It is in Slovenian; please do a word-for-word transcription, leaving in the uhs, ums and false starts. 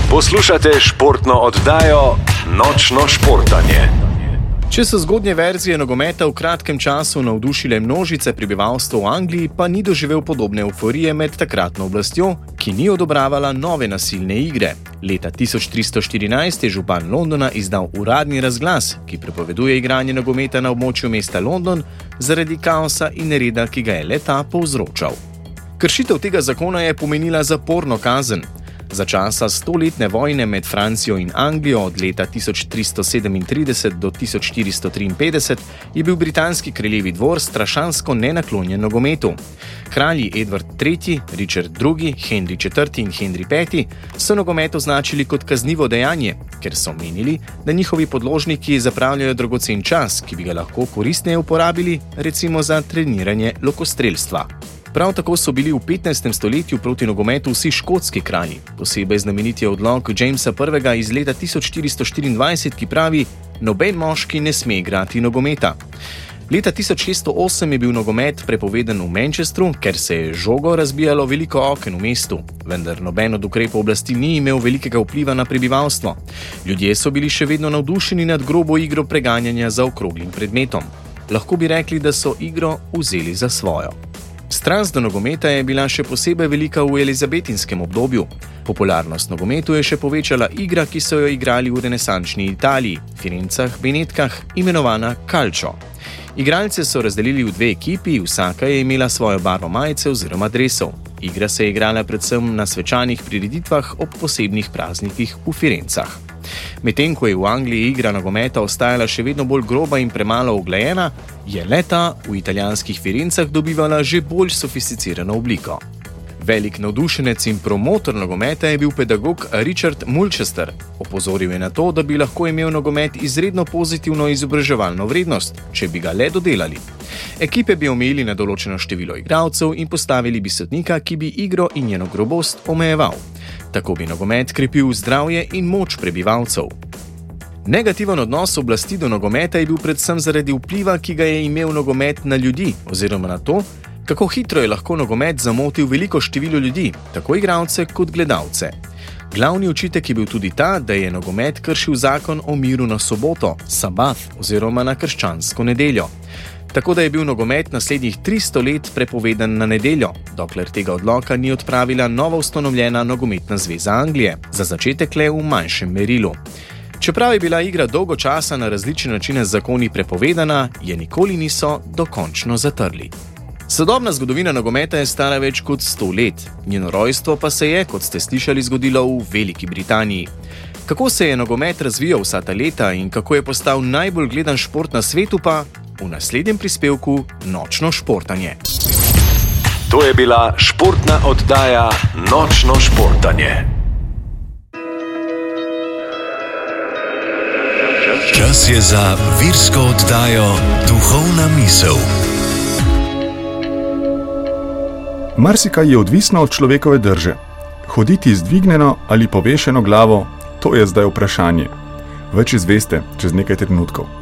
Poslušate športno oddajo Nočno športanje. Če so zgodnje verzije nogometa v kratkem času navdušile množice prebivalstva v Angliji, pa ni doživel podobne euforije med takratno oblastjo, ki ni odobravala nove nasilne igre. Leta tisoč tristo štirinajst je župan Londona izdal uradni razglas, ki prepoveduje igranje nogometa na območju mesta London zaradi kaosa in nereda, ki ga je le-ta povzročal. Kršitev tega zakona je pomenila zaporno kazen. Za časa stoletne vojne med Francijo in Anglijo od leta tisoč tristo sedemintrideset do tisoč štiristo triinpetdeset je bil britanski kraljevi dvor strašansko nenaklonjen nogometu. Kralji Edward tretji, Richard drugi, Henry četrti in Henry peti so nogomet označili kot kaznivo dejanje, ker so menili, da njihovi podložniki zapravljajo dragocen čas, ki bi ga lahko koristneje uporabili, recimo za treniranje lokostrelstva. Prav tako so bili v petnajstem stoletju proti nogometu vsi škotski kralji. Posebej znamenit je odlok Jamesa prvega iz leta tisoč štiristo štiriindvajset, ki pravi: noben moški ne sme igrati nogometa. Leta tisoč šeststo osem je bil nogomet prepovedan v Manchesteru, ker se je žogo razbijalo veliko oken v mestu, vendar noben od ukrepov oblasti ni imel velikega vpliva na prebivalstvo. Ljudje so bili še vedno navdušeni nad grobo igro preganjanja za okroglim predmetom. Lahko bi rekli, da so igro vzeli za svojo. Strast do nogometa je bila še posebej velika v elizabetinskem obdobju. Popularnost nogometu je še povečala igra, ki so jo igrali v renesančni Italiji, Firencah, Benetkah, imenovana calcio. Igralce so razdelili v dve ekipi, vsaka je imela svojo barvo majice oziroma dresov. Igra se je igrala predvsem na svečanih prireditvah ob posebnih praznikih v Firencah. Medtem ko je v Angliji igra nogometa ostajala še vedno bolj groba in premalo uglajena, je le-ta v italijanskih Firencah dobivala že bolj sofisticirano obliko. Velik navdušenec in promotor nogometa je bil pedagog Richard Mulchester. Opozoril je na to, da bi lahko imel nogomet izredno pozitivno izobraževalno vrednost, če bi ga le dodelali. Ekipe bi omejili na določeno število igralcev in postavili bi sodnika, ki bi igro in njeno grobost omejeval. Tako bi nogomet krepil zdravje in moč prebivalcev. Negativen odnos oblasti do nogometa je bil predvsem zaradi vpliva, ki ga je imel nogomet na ljudi, oziroma na to, kako hitro je lahko nogomet zamotil veliko število ljudi, tako igralce kot gledalce. Glavni očitek je bil tudi ta, da je nogomet kršil zakon o miru na soboto, sabath oziroma na krščansko nedeljo. Tako da je bil nogomet naslednjih tristo let prepovedan na nedeljo, dokler tega odloka ni odpravila novo ustanovljena nogometna zveza Anglije, za začetek le v manjšem merilu. Čeprav je bila igra dolgo časa na različne načine z zakoni prepovedana, je nikoli niso dokončno zatrli. Sodobna zgodovina nogometa je stara več kot sto let, njeno rojstvo pa se je, kot ste slišali, zgodilo v Veliki Britaniji. Kako se je nogomet razvijal vsa ta leta in kako je postal najbolj gledan šport na svetu, pa v naslednjem prispevku Nočno športanje. To je bila športna oddaja Nočno športanje. Čas je za virsko oddajo Duhovna misel. Marsikaj je odvisno od človekove drže. Hoditi zdvignjeno ali povešeno glavo, to je zdaj vprašanje. Več izveste čez nekaj trenutkov.